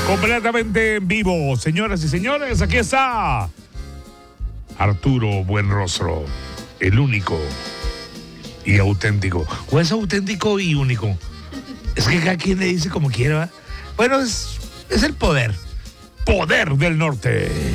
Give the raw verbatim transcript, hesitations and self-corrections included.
Completamente en vivo, señoras y señores, aquí está Arturo Buenrostro, el único y auténtico. ¿O es auténtico y único? Es que cada quien le dice como quiera. Bueno, es, es el poder. Poder del norte.